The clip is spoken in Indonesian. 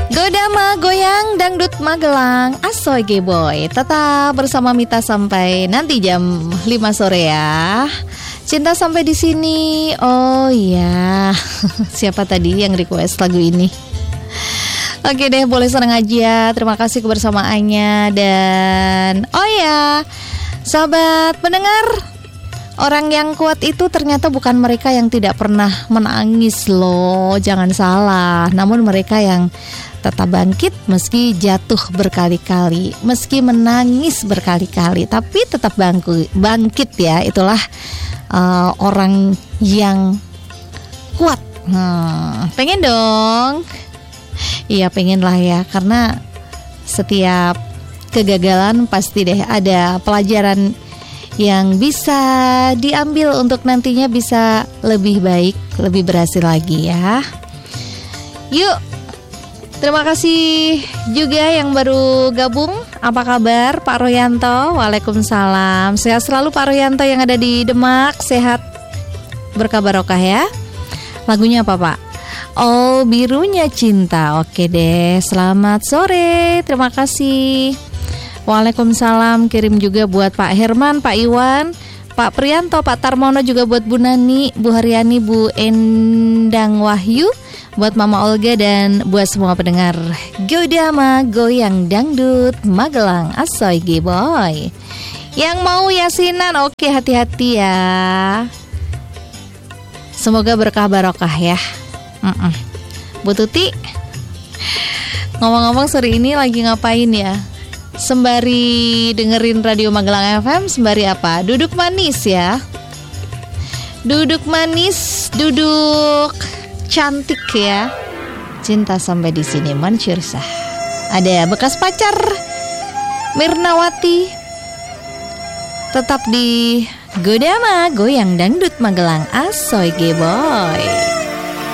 Godama goyang dangdut Magelang Asoy Geboy. Tetap bersama Mita sampai nanti jam 5 sore ya. Cinta sampai di sini. Oh iya. Siapa tadi yang request lagu ini? Oke deh, boleh senang aja. Terima kasih kebersamaannya. Dan oh ya, sahabat pendengar, orang yang kuat itu ternyata bukan mereka yang tidak pernah menangis loh. Jangan salah. Namun mereka yang tetap bangkit meski jatuh berkali-kali, meski menangis berkali-kali, tapi tetap bangkit ya. Itulah orang yang kuat. Pengen dong. Iya pengen lah ya, karena setiap kegagalan pasti deh ada pelajaran yang bisa diambil untuk nantinya bisa lebih baik, lebih berhasil lagi ya. Yuk, terima kasih juga yang baru gabung. Apa kabar Pak Royanto? Waalaikumsalam. Sehat selalu Pak Royanto yang ada di Demak. Sehat berkah barokah ya. Lagunya apa Pak? Oh, Birunya Cinta. Oke deh, selamat sore. Terima kasih. Waalaikumsalam. Kirim juga buat Pak Herman, Pak Iwan, Pak Prianto, Pak Tarmono, juga buat Bu Nani, Bu Haryani, Bu Endang Wahyu, buat Mama Olga, dan buat semua pendengar Godama Goyang Dangdut Magelang Asoy Geboy. Yang mau yasinan, oke, hati-hati ya. Semoga berkah barokah ya. Bu Tuti, ngomong-ngomong sore ini lagi ngapain ya? Sembari dengerin Radio Magelang FM, sembari apa? Duduk manis ya. Duduk manis, duduk cantik ya. Cinta sampai di sini Mansyursah. Ada bekas pacar Mirnawati. Tetap di Godama Goyang Dangdut Magelang Asoy Geboy.